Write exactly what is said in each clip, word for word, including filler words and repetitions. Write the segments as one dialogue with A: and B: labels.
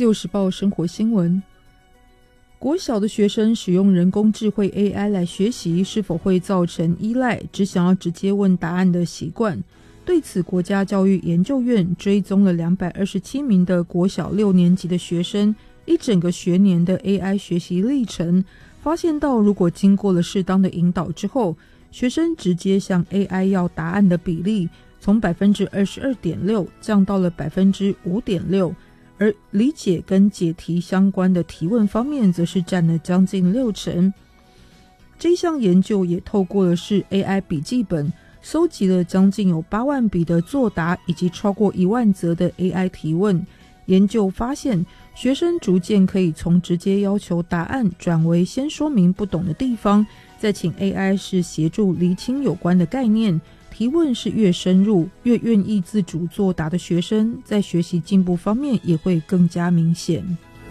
A: 自由时报生活新闻，国小的学生使用人工智慧 A I 来学习，是否会造成依赖，只想要直接问答案的习惯？对此，国家教育研究院追踪了两百二十七名的国小六年级的学生一整个学年的 A I 学习历程，发现到如果经过了适当的引导之后，学生直接向 A I 要答案的比例从 百分之二十二点六 降到了 百分之五点六，而理解跟解题相关的提问方面则是占了将近六成。这项研究也透过的是 A I 笔记本，搜集了将近有八万笔的作答以及超过一万则的 A I 提问。研究发现，学生逐渐可以从直接要求答案转为先说明不懂的地方，再请 A I 是协助厘清有关的概念。提问是越深入，越愿意自主作答的学生，在学习进步方面也会更加明显。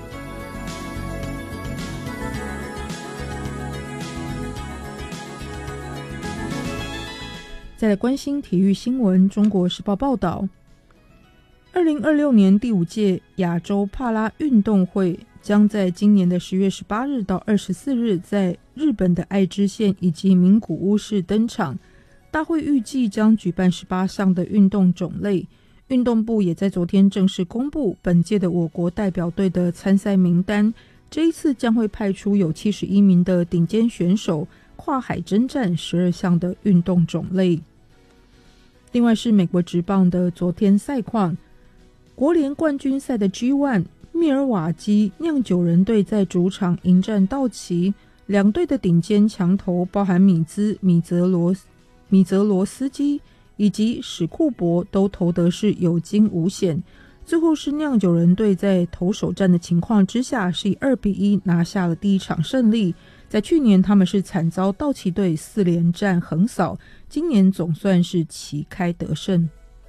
A: 再来关心体育新闻，中国时报报道，二零二六年第五届亚洲帕拉运动会将在今年的十月十八日到二十四日在日本的爱知县以及名古屋市登场。大会预计将举办十八项的运动种类，运动部也在昨天正式公布本届的我国代表队的参赛名单。这一次将会派出有七十一名的顶尖选手，跨海征战十二项的运动种类。另外是美国职棒的昨天赛况，国联冠军赛的 G 一 密尔瓦基酿酒人队在主场迎战道奇，两队的顶尖强投包含米兹、米泽罗斯米泽罗斯基以及史库伯都投得是有惊无险，最后是酿酒人队在投手战的情况之下是以二比一拿下了第一场胜利。在去年他们是惨遭道奇队四连战横扫，今年总算是旗开得胜。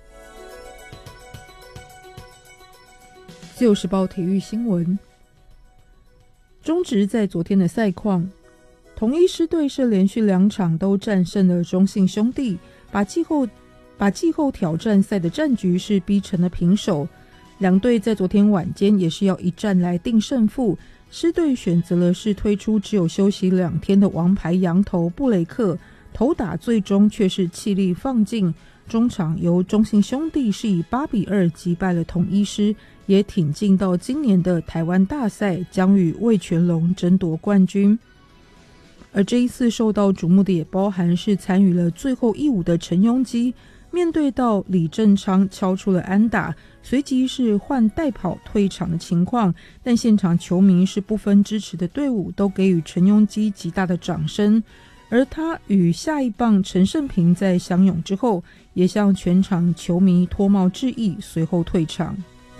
A: 自由时报体育新闻，中职在昨天的赛况，统一狮队是连续两场都战胜了中信兄弟，把季后把季后挑战赛的战局是逼成了平手。两队在昨天晚间也是要一战来定胜负，狮队选择了是推出只有休息两天的王牌洋投布雷克，投打最终却是气力放尽，中场由中信兄弟是以八比二击败了统一狮，也挺进到今年的台湾大赛，将与味全龙争夺冠军。而这一次受到瞩目的也包含是参与了最后一舞的陈庸基，面对到李正昌敲出了安打，随即是换代跑退场的情况，但现场球迷是不分支持的队伍都给予陈庸基极大的掌声，而他与下一棒陈胜平在相拥之后，也向全场球迷脱帽致意，随后退场。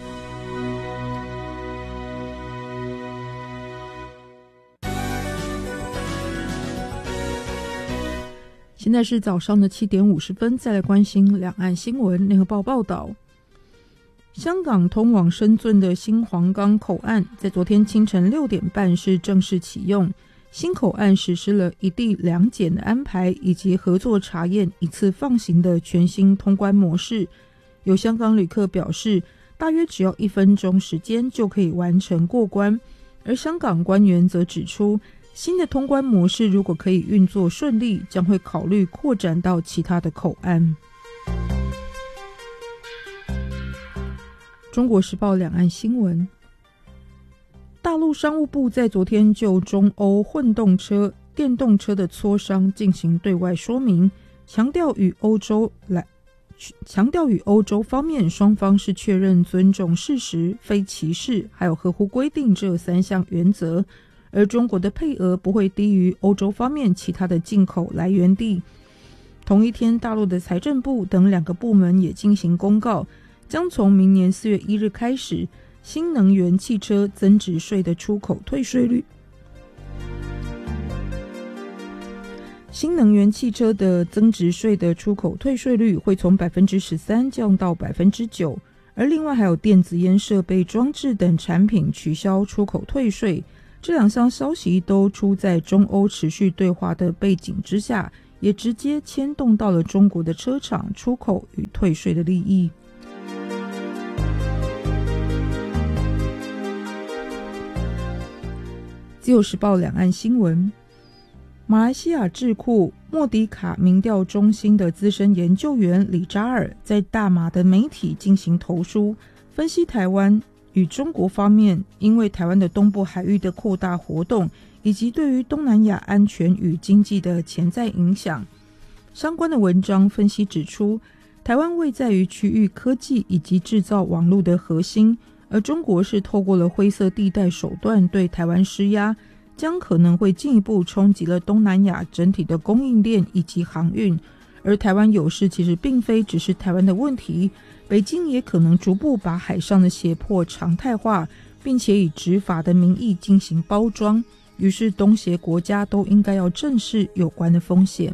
A: 现在是早上的七点五十分，再来关心两岸新闻。联合报报道，香港通往深圳的新皇岗口岸在昨天清晨六点半是正式启用。新口岸实施了一地两检的安排，以及合作查验一次放行的全新通关模式。有香港旅客表示，大约只要一分钟时间就可以完成过关。而香港官员则指出，新的通关模式如果可以运作顺利，将会考虑扩展到其他的口岸。中国时报两岸新闻，大陆商务部在昨天就中欧混动车、电动车的磋商进行对外说明，强调与欧洲来强调与欧洲方面双方是确认尊重事实、非歧视，还有合乎规定这三项原则。而中国的配额不会低于欧洲方面其他的进口来源地。同一天，大陆的财政部等两个部门也进行公告，将从明年四月一日开始，新能源汽车增值税的出口退税率新能源汽车的增值税的出口退税率会从 百分之十三 降到 百分之九， 而另外还有电子烟设备装置等产品取消出口退税。这两项消息都出在中欧持续对话的背景之下，也直接牵动到了中国的车厂出口与退税的利益。 自由时报两岸新闻，马来西亚智库莫迪卡民调中心的资深研究员李扎尔在大马的媒体进行投书，分析台湾与中国方面因为台湾的东部海域的扩大活动，以及对于东南亚安全与经济的潜在影响。相关的文章分析指出，台湾位在于区域科技以及制造网络的核心，而中国是透过了灰色地带手段对台湾施压，将可能会进一步冲击了东南亚整体的供应链以及航运。而台湾有事其实并非只是台湾的问题，北京也可能逐步把海上的胁迫常态化，并且以执法的名义进行包装，于是东协国家都应该要正视有关的风险。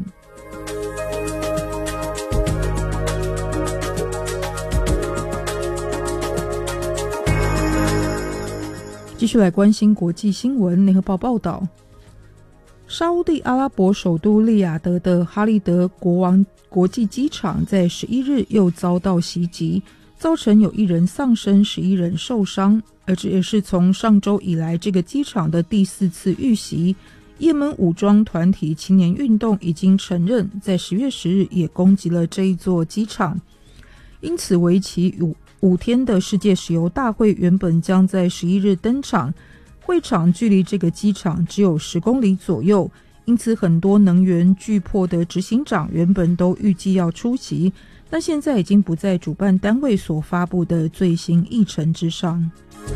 A: 继续来关心国际新闻，联合报报道，沙烏地阿拉伯首都利雅得的哈利德国王国际机场在十一日又遭到袭击，造成有一人丧生，十一人受伤，而这也是从上周以来这个机场的第四次遇袭。也门武装团体青年运动已经承认，在十月十日也攻击了这一座机场，因此为期五五天的世界石油大会原本将在十一日登场，会场距离这个机场只有十公里左右，因此很多能源巨擘的执行长原本都预计要出席，但现在已经不在主办单位所发布的最新议程之上。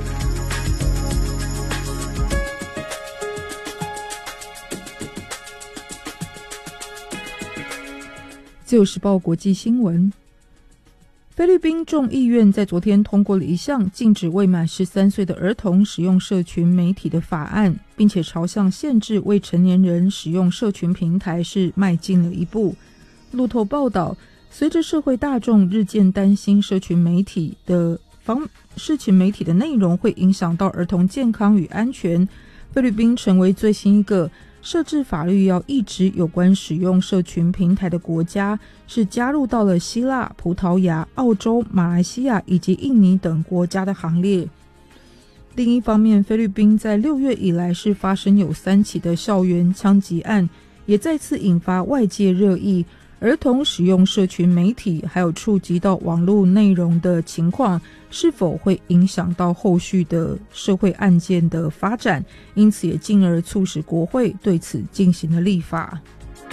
A: 自由时报国际新闻，菲律宾众议院在昨天通过了一项禁止未满十三岁的儿童使用社群媒体的法案，并且朝向限制未成年人使用社群平台是迈进了一步。路透报道，随着社会大众日渐担心社群媒体的方社群媒体的内容会影响到儿童健康与安全，菲律宾成为最新一个设置法律要抑制有关使用社群平台的国家，是加入到了希腊、葡萄牙、澳洲、马来西亚以及印尼等国家的行列。另一方面，菲律宾在六月以来是发生有三起的校园枪击案，也再次引发外界热议。儿童使用社群媒体还有触及到网络内容的情况，是否会影响到后续的社会案件的发展，因此也进而促使国会对此进行了立法。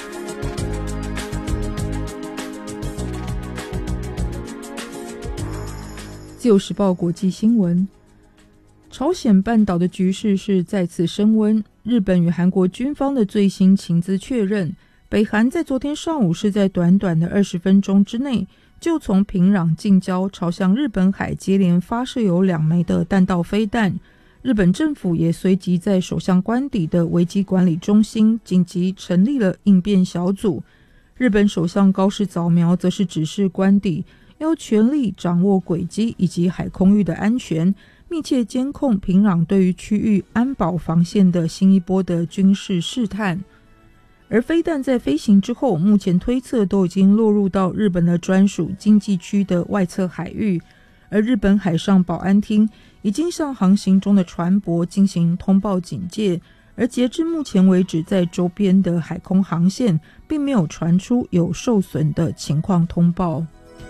A: 自由时报国际新闻，朝鲜半岛的局势是再次升温，日本与韩国军方的最新情资确认，北韩在昨天上午是在短短的二十分钟之内，就从平壤近郊朝向日本海接连发射有两枚的弹道飞弹。日本政府也随即在首相官邸的危机管理中心紧急成立了应变小组。日本首相高市早苗则是指示官邸要全力掌握轨迹以及海空域的安全，密切监控平壤对于区域安保防线的新一波的军事试探。而飞弹在飞行之后，目前推测都已经落入到日本的专属经济区的外侧海域，而日本海上保安厅已经向航行中的船舶进行通报警戒，而截至目前为止，在周边的海空航线并没有传出有受损的情况通报。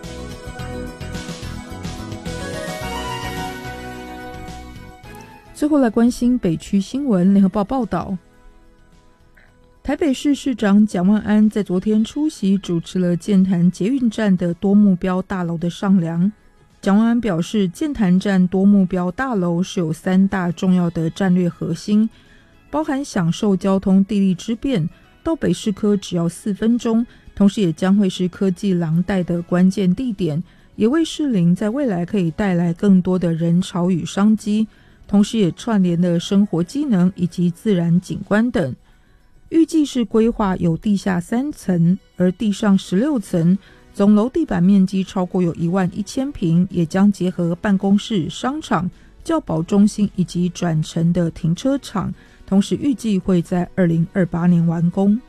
A: 最后来关心北区新闻，联合报报道，台北市市长蒋万安在昨天出席主持了剑潭捷运站的多目标大楼的上梁。蒋万安表示，剑潭站多目标大楼是有三大重要的战略核心，包含享受交通地利之便，到北市科只要四分钟，同时也将会是科技廊带的关键地点，也为士林在未来可以带来更多的人潮与商机，同时也串联了生活机能以及自然景观等。预计是规划有地下三层，而地上十六层，总楼地板面积超过有一万一千平，也将结合办公室、商场、教保中心以及转乘的停车场，同时预计会在二零二八年完工。